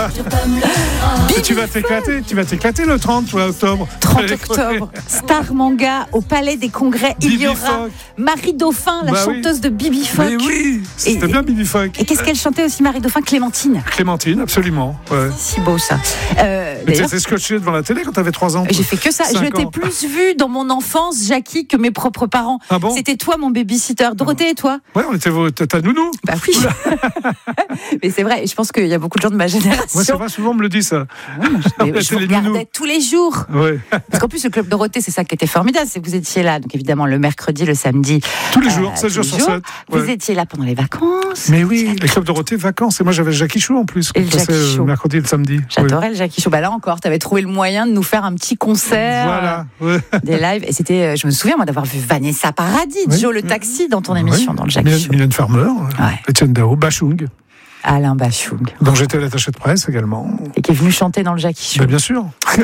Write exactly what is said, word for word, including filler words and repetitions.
Et tu vas t'éclater, tu vas t'éclater le trente, toi, octobre. trente octobre, Star Manga au Palais des Congrès. Il y Bibi aura Phoque. Marie Dauphin, la Bah oui. chanteuse de Bibi Phoque. Mais oui, c'était Et- bien Bibi Phoque. Et qu'est-ce qu'elle chantait aussi, Marie Dauphin? Clémentine. Clémentine, absolument. Ouais. Si beau ça. Euh, Mais d'ailleurs, t'étais scotché devant la télé quand t'avais trois ans. toi. j'ai fait que ça. Cinq Je t'ai ans. plus vu dans mon enfance, Jackie, que mes propres parents. Ah bon? C'était toi, mon babysitter. Dorothée et toi? Ouais, on était vos- ta nounou. Bah oui. Mais c'est vrai, et je pense qu'il y a beaucoup de gens de ma génération. Moi, c'est vrai, souvent on me le dit ça. Mais Ouais, je c'est vous les regardais nounous. tous les jours. Ouais. Parce qu'en plus, le Club Dorothée, c'est ça qui était formidable. C'est que vous étiez là, donc évidemment, le mercredi, le samedi. Tous les euh, jours, sept tous jours les sur jours. sept. Vous Ouais. étiez là pendant les vacances. Mais oui, les clubs Dorothée, vacances. Et moi, j'avais Jackie Chou en plus. Et qu'on le passait Jackie Chou. le mercredi et le samedi. J'adorais le Jackie Show. Bah là encore, tu avais trouvé le moyen de nous faire un petit Oui. concert. Voilà. Ouais. Des lives. Et c'était, euh, je me souviens, moi, d'avoir vu Vanessa Paradis, Oui. Joe le taxi dans ton émission, Ouais. dans le Jackie Mylène- Show. Mylène Farmer, Etienne Dao, Bachung, Alain Bachung. dont j'étais l'attaché de presse également. Et qui est venu chanter dans le Jackie Show. Ben, bien sûr.